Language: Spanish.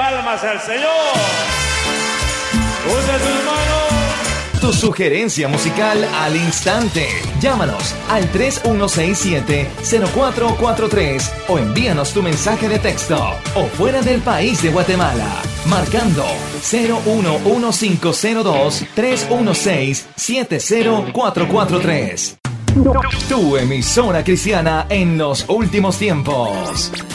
palmas al Señor. Use sus manos. Tu sugerencia musical al instante. Llámanos al 3167-0443 o envíanos tu mensaje de texto o fuera del país de Guatemala, marcando 011502-316-70443. Tu emisora cristiana en los últimos tiempos.